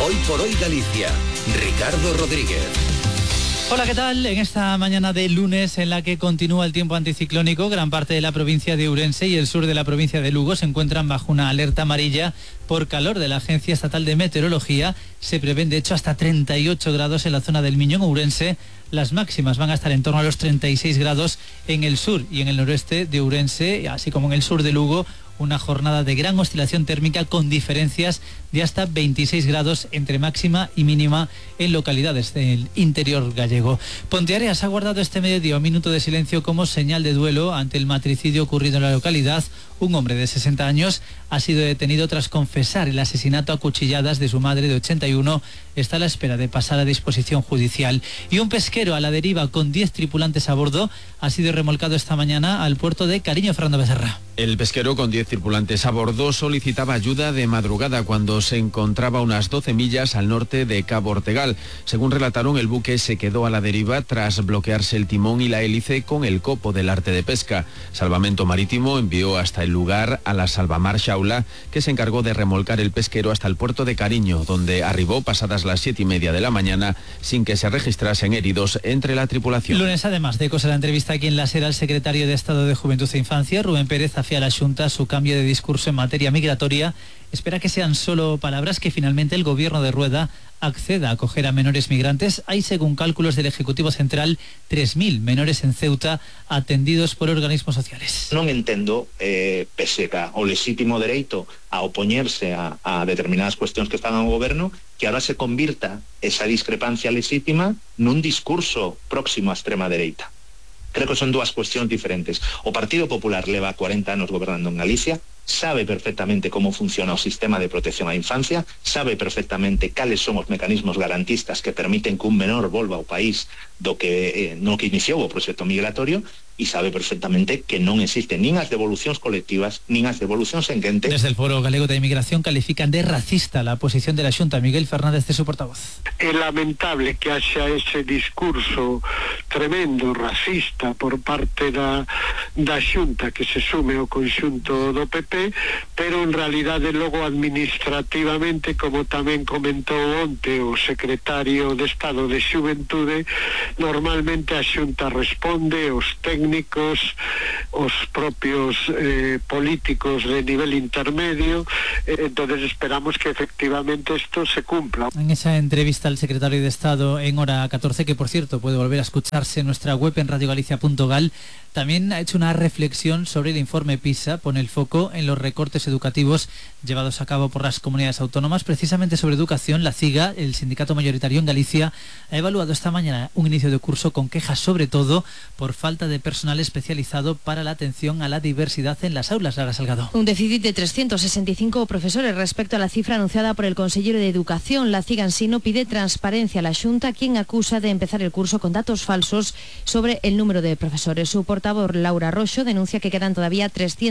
Hoy por hoy Galicia. Ricardo Rodríguez. Hola, ¿qué tal? En esta mañana de lunes en la que continúa el tiempo anticiclónico, gran parte de la provincia de Ourense y el sur de la provincia de Lugo se encuentran bajo una alerta amarilla por calor de la Agencia Estatal de Meteorología. Se prevén, de hecho, hasta 38 grados en la zona del Miñón, Ourense. Las máximas van a estar en torno a los 36 grados en el sur y en el noroeste de Ourense, así como en el sur de Lugo. Una jornada de gran oscilación térmica con diferencias de hasta 26 grados entre máxima y mínima en localidades del interior gallego. Ponteareas ha guardado este mediodía un minuto de silencio como señal de duelo ante el matricidio ocurrido en la localidad. Un hombre de 60 años ha sido detenido tras confesar el asesinato a cuchilladas de su madre de 81. Está a la espera de pasar a disposición judicial. Y un pesquero a la deriva con 10 tripulantes a bordo ha sido remolcado esta mañana al puerto de Cariño, Fernando Becerra. El pesquero con 10 tripulantes a bordo solicitaba ayuda de madrugada cuando se encontraba a unas 12 millas al norte de Cabo Ortegal. Según relataron, el buque se quedó a la deriva tras bloquearse el timón y la hélice con el copo del arte de pesca. Salvamento Marítimo envió hasta el lugar a la Salvamar Xaula, que se encargó de remolcar el pesquero hasta el puerto de Cariño, donde arribó pasadas las 7:30 de la mañana sin que se registrasen heridos entre la tripulación. Lunes, además de cosas, la entrevista aquí en la SER al secretario de Estado de Juventud e Infancia, Rubén Pérez, hacia la Xunta su cambio de discurso en materia migratoria. Espera que sean solo palabras, que finalmente el gobierno de Rueda acceda a acoger a menores migrantes. Hay, según cálculos del Ejecutivo Central, 3.000 menores en Ceuta atendidos por organismos sociales. Non entendo, pese ao lexítimo dereito a opoñerse a determinadas cuestións que están ao goberno, que ahora se convirta esa discrepancia lexítima nun discurso próximo á extrema dereita. Creo que son dúas cuestións diferentes. O Partido Popular leva 40 anos gobernando en Galicia, sabe perfectamente como funciona o sistema de protección á infancia, sabe perfectamente cales son os mecanismos garantistas que permiten que un menor volva ao país no que iniciou o proxecto migratorio, e sabe perfectamente que non existen nin as devolucións colectivas nin as devolucións en quente. Desde el Foro Galego de Inmigración califican de racista la posición de la Xunta. Miguel Fernández, de su portavoz. É lamentable que haxa ese discurso tremendo, racista, por parte da Xunta, que se sume ao conxunto do PP, pero en realidade logo administrativamente, como tamén comentou onte o secretario de Estado de Xuventude, normalmente a Xunta responde, os técnicos, os propios políticos de nivel intermedio, entonces esperamos que efectivamente esto se cumpla. En esa entrevista al secretario de Estado en hora 14, que por cierto puede volver a escucharse en nuestra web en radiogalicia.gal, también ha hecho una reflexión sobre el informe PISA. Pone el foco en los recortes educativos llevados a cabo por las comunidades autónomas. Precisamente sobre educación, la CIGA, el sindicato mayoritario en Galicia, ha evaluado esta mañana un inicio de curso con quejas sobre todo por falta de personal especializado para la atención a la diversidad en las aulas. Lara Salgado. Un déficit de 365 profesores respecto a la cifra anunciada por el consejero de Educación. La CIGA en sí no pide transparencia a la Xunta, quien acusa de empezar el curso con datos falsos sobre el número de profesores. Su portavoz, Laura Roxo, denuncia que quedan todavía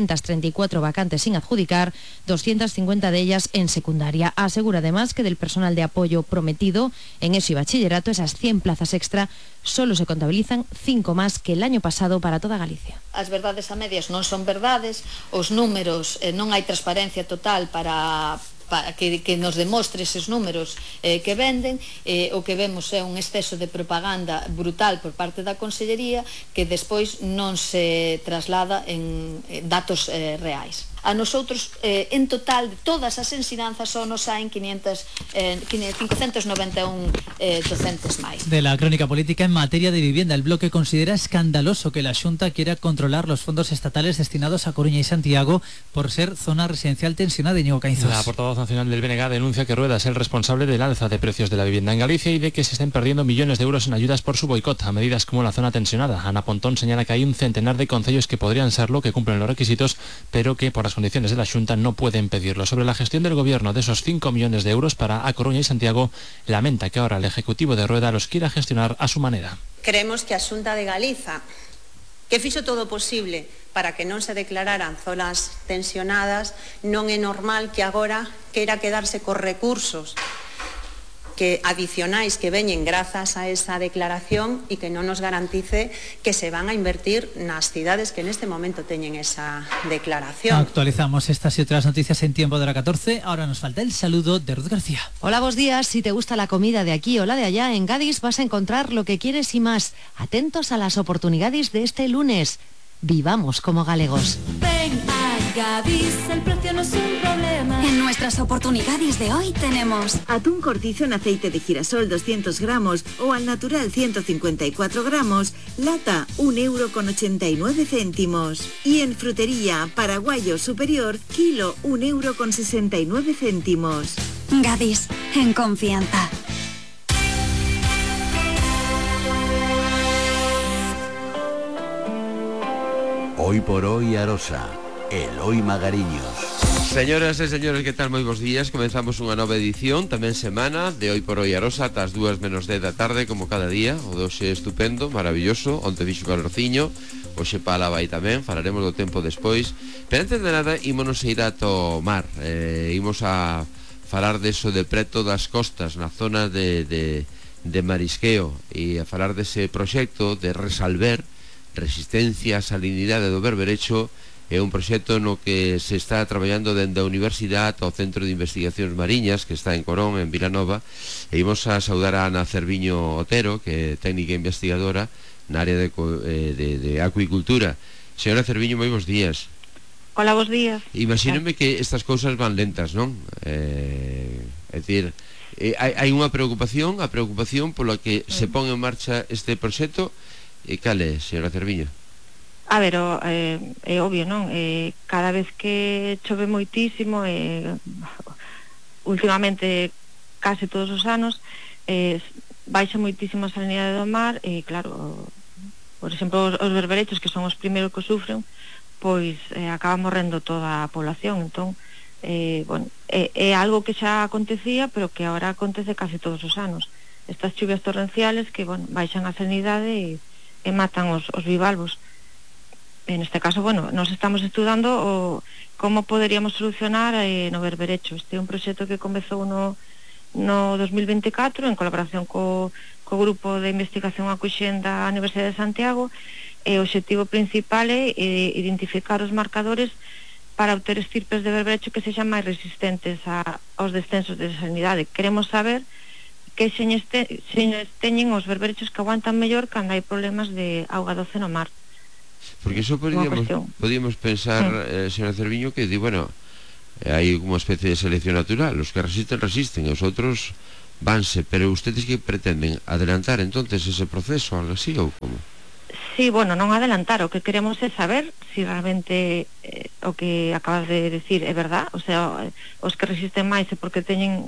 334 vacantes sin adjudicar, 250 de ellas en secundaria. Asegura además que del personal de apoyo prometido en ESO y bachillerato, esas 100 plazas extra, solo se contabilizan 5 más que el año pasado para toda Galicia. As verdades a medias non son verdades, os números non hai transparencia total para que nos demostre eses números que venden. O que vemos é un exceso de propaganda brutal por parte da Consellería que despois non se traslada en datos reais. A nosotros, en total, de todas as ensinanzas só nos saen 591 docentes máis. De la crónica política en materia de vivienda, el bloque considera escandaloso que la Xunta quiera controlar los fondos estatales destinados a Coruña y Santiago por ser zona residencial tensionada. Íñigo Caínzos. La portavoz nacional del BNG denuncia que Rueda es el responsable del alza de precios de la vivienda en Galicia y de que se estén perdiendo millones de euros en ayudas por su boicot a medidas como la zona tensionada. Ana Pontón señala que hay un centenar de concellos que podrían serlo, que cumplen los requisitos, pero que por las condiciones de la Xunta no pueden pedirlo. Sobre la gestión del gobierno de esos 5 millones de euros para A Coruña y Santiago, lamenta que ahora el Ejecutivo de Rueda los quiera gestionar a su manera. Creemos que a Xunta de Galiza, que fixo todo posible para que non se declararan zonas tensionadas, non é normal que agora queira quedarse cos recursos que adicionais que veñen grazas a esa declaración e que non nos garantice que se van a invertir nas cidades que neste momento teñen esa declaración. Actualizamos estas y otras noticias en tiempo de la 14. Ahora nos falta el saludo de Ruth García. Hola, buenos días. Si te gusta la comida de aquí o la de allá, en Gadis vas a encontrar lo que quieres y más. Atentos a las oportunidades de este lunes. Vivamos como galegos. Ven a Gadis, el precio no es un problema. En nuestras oportunidades de hoy tenemos atún cortizo en aceite de girasol 200 gramos o al natural 154 gramos, lata 1,89 €. Y en frutería, paraguayo superior, kilo 1,69 €. Gadis, en confianza. Hoy por hoy Arosa, Eloi Magariños. Señoras e señores, que tal? Moi bons días. Comenzamos unha nova edición, tamén semana, de Hoy por hoy Arosa, ás 2:10 da tarde, como cada día. O doxe estupendo, maravilloso, onte dixo calorciño, hoxe pala vai tamén, falaremos do tempo despois. Pero antes de nada, ímonos a ir a tomar, imos a falar deso de preto das costas, na zona de marisqueo, e a falar dese proxecto de resalver resistencia á salinidade do Berberecho. É un proxecto no que se está traballando dende a Universidade ao Centro de Investigacións Mariñas, que está en Corón, en Vilanova, e imos a saudar a Ana Cerviño Otero, que é técnica investigadora na área de acuicultura. Señora Cerviño, moi bons días. Hola, bons días. Imagínome que estas cousas van lentas, non? É dicir, hai unha preocupación, a preocupación pola que se pon en marcha este proxecto. E cal é, señora Cerviño? A ver, é obvio, non? Cada vez que chove moitísimo, últimamente case todos os anos, baixa moitísimo a salinidade do mar e, claro, por exemplo, os berberechos, que son os primeiros que sufren, pois acaba morrendo toda a población. Entón, bueno, é algo que xa acontecía, pero que agora acontece case todos os anos. Estas chuvias torrenciales que, bueno, baixan a salinidade e matan os bivalvos. En este caso, bueno, nos estamos estudando como poderíamos solucionar no berberecho. Este é un proxecto que comezou no 2024 en colaboración co grupo de investigación Acuixen da Universidade de Santiago, e o obxectivo principal é identificar os marcadores para obter estirpes de berberecho que sexan máis resistentes aos descensos de salinidade. Queremos saber que señes teñen os berberechos que aguantan mellor cando hai problemas de auga doce no mar. Porque iso podíamos pensar, señora Cerviño, que bueno, hai unha especie de selección natural, os que resisten, os outros vanse, pero ustedes que pretenden adelantar entonces ese proceso, algo así, ou como? Sí, bueno, non adelantar, o que queremos é saber si realmente o que acabas de decir é verdad, o sea, os que resisten máis é porque teñen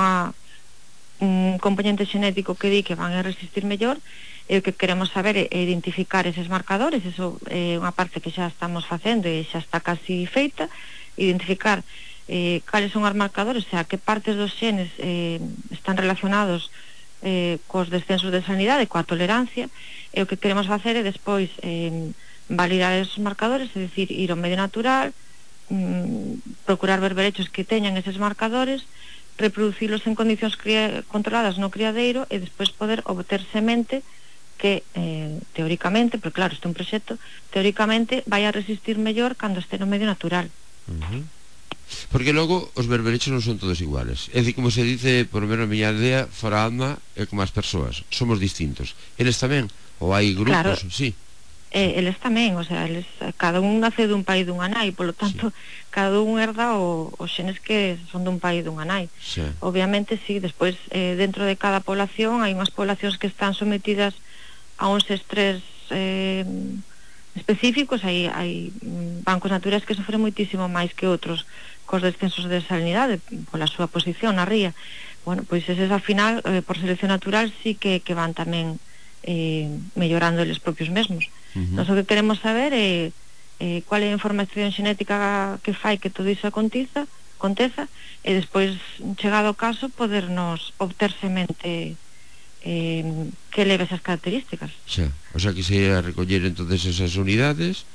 un componente xenético que di que van a resistir mellor, e o que queremos saber é identificar eses marcadores. Eso é unha parte que xa estamos facendo e xa está casi feita, identificar cales son os marcadores, o sea, que partes dos xenes están relacionados cos descensos de salinidade, coa tolerancia, e o que queremos facer é despois validar esos marcadores, é dicir, ir ao medio natural, procurar berberechos que teñan eses marcadores, reproducilos en condicións controladas no criadeiro e despois poder obter semente que teóricamente, pero claro, este é un proxecto, teóricamente vai a resistir mellor cando este no medio natural. Porque logo os berberechos non son todos iguales. É dicir, como se dice, por lo menos a miña aldea, fora alma é como as persoas, somos distintos. Eles tamén? Ou hai grupos? Claro. Sí. Eles tamén, o sea, cada un nace dun pai dunha nai, polo tanto, sí, cada un herda os xenes que son dun pai dunha nai. Sí. Obviamente, sí, despois, dentro de cada población, hai unhas poblacións que están sometidas a uns estrés específicos, hai bancos naturais que sofren moitísimo máis que outros cos descensos de salinidade pola súa posición na ría. Bueno, pois eses ao final, por selección natural, sí que van tamén mellorando eles propios mesmos. Nós o que queremos saber é cual é a información xenética que fai que todo iso aconteza, e despois, chegado o caso, podernos obter semente que leve esas características. Xa, o sea que se ia recoller entonces esas unidades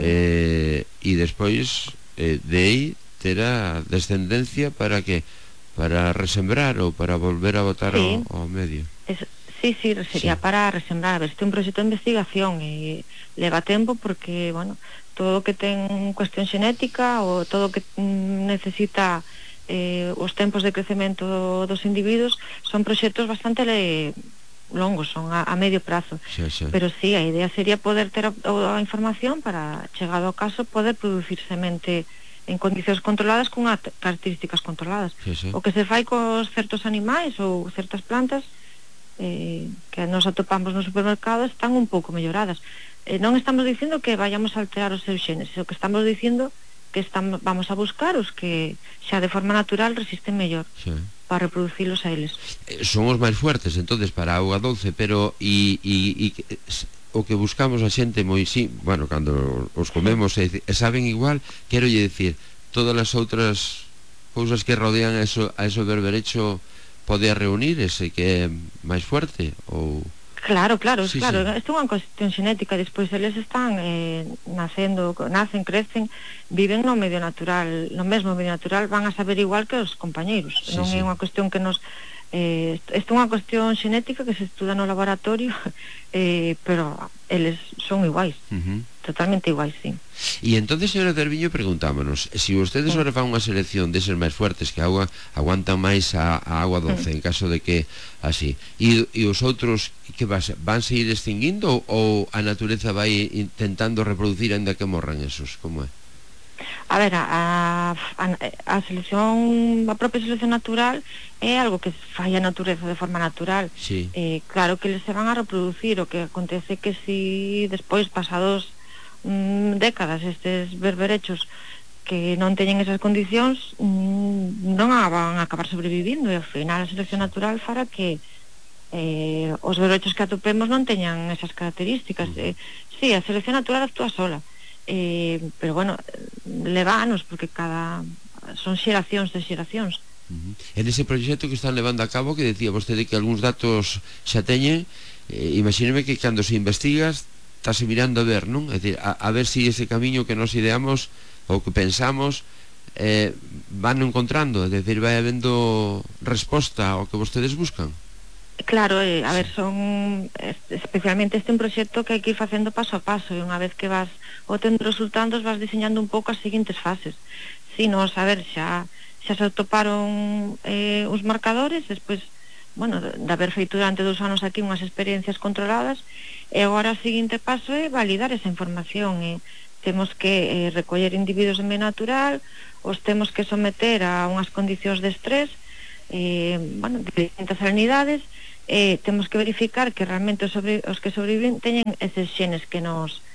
e despois de aí terá descendencia para que resembrar ou para volver a botar ao medio. Sí, sería para resembrar. A ver, este é un proxecto de investigación e leva tempo porque, bueno, todo o que ten cuestión xenética ou todo o que necesita os tempos de crecemento dos individuos son proxectos bastante longos, son a medio prazo. Sí. Pero sí, a idea sería poder ter a información para, chegado ao caso, poder producir semente en condicións controladas con características controladas. Sí. O que se fai cos certos animais ou certas plantas que nos atopamos no supermercado están un pouco melloradas. Non estamos dicindo que vayamos a alterar os seus xenes, o que estamos dicindo que vamos a buscar os que xa de forma natural resisten mellor para reproducilos a eles. Son os máis fuertes entonces para a auga dulce, pero o que buscamos a xente moi bueno, cando os comemos saben igual, quero lle decir, todas as outras cousas que rodean a eso berberecho pode reunir ese que é máis fuerte ou... Claro, isto é unha cuestión xenética. Despois eles están nacen, crecen, viven no medio natural, no mesmo medio natural, van a saber igual que os compañeiros. Non é unha cuestión que nos... Isto é unha cuestión xenética que se estuda no laboratorio, pero eles son iguais, totalmente iguais, sí. E entonces, señora Cerviño, preguntámonos, se ustedes ahora fan unha selección deses máis fuertes que aguantan máis a agua dulce, en caso de que así, e os outros que van seguir extinguindo ou a natureza vai intentando reproducir ainda que morran esos, como é? A ver, a selección, a propia selección natural é algo que fai a natureza de forma natural. Claro que eles se van a reproducir, o que acontece que si despois, pasados décadas, estes berberechos que non teñen esas condicións non van a acabar sobrevivindo, e ao final a selección natural fará que os berberechos que atopemos non teñan esas características. Sí, a selección natural actúa sola, pero bueno, leva anos, porque son xeracións de xeracións. En ese proxecto que están levando a cabo, que decía vostede que algúns datos xa teñen, imagíneme que cando se investigas estáse mirando a ver, non? É dicir, a ver se ese camiño que nos ideamos ou que pensamos van encontrando, é dicir, vai habendo resposta ao que vostedes buscan. Claro, a ver, especialmente este é un proxecto que hai que ir facendo paso a paso, e unha vez que vas obtendo resultados vas diseñando un pouco as seguintes fases. Si nos, a ver, xa se atoparon os marcadores, despois, bueno, de haber feito durante 2 anos aquí unhas experiencias controladas, e agora o seguinte paso é validar esa información. Temos que recoller individuos de medio natural, os temos que someter a unhas condicións de estrés, bueno, de distintas salinidades, temos que verificar que realmente os que sobreviven teñen eses xenes que nos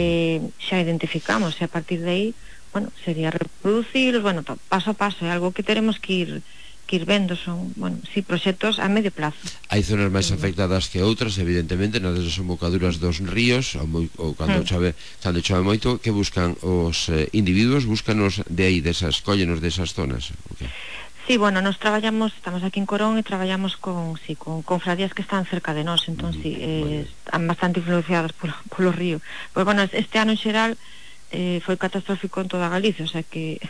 xa identificamos, e a partir de aí, bueno, sería reproducirlos, bueno, paso a paso, é algo que teremos que ir vendo, son, bueno, sí, proxectos a medio plazo. Hai zonas máis afectadas que outras, evidentemente, nas desembocaduras dos ríos, ou cando chove moito, que buscan os individuos, búscanos de aí, cóllenos desas zonas. Sí, bueno, nos estamos aquí en Corón e traballamos con confradías que están cerca de nós, entón sí, están bastante influenciadas polo río. Pois, bueno, este ano en xeral foi catastrófico en toda Galicia, o sea que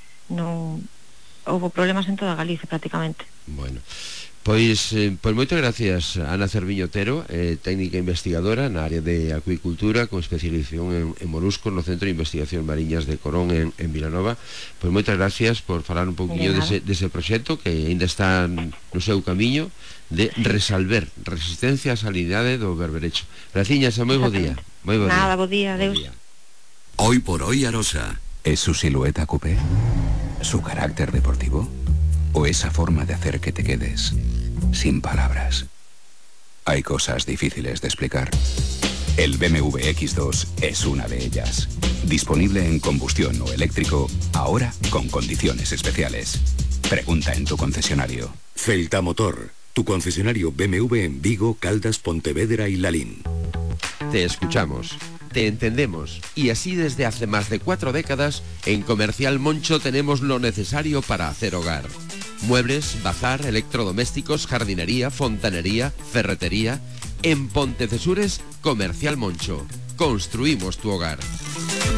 non houve problemas en toda Galicia prácticamente. Bueno, pois moitas gracias, Ana Cerviño Otero, técnica investigadora na área de acuicultura con especialización en moluscos no Centro de Investigación Mariñas de Corón en Vilanova. Pois moitas gracias por falar un pouquinho dese proxecto que ainda está no seu camiño de resolver resistencia á salinidade do berberecho. Graciñas e moi bo día. Nada, bo día, adeus. Hoy por hoy Arosa. ¿Es su silueta coupé? ¿Su carácter deportivo? ¿O esa forma de hacer que te quedes sin palabras? Hay cosas difíciles de explicar. El BMW X2 es una de ellas. Disponible en combustión o eléctrico, ahora con condiciones especiales. Pregunta en tu concesionario. Celta Motor, tu concesionario BMW en Vigo, Caldas, Pontevedra y Lalín. Te escuchamos, te entendemos, y así desde hace más de 4 décadas, en Comercial Moncho tenemos lo necesario para hacer hogar. Muebles, bazar, electrodomésticos, jardinería, fontanería, ferretería. En Pontecesures, Comercial Moncho. Construimos tu hogar.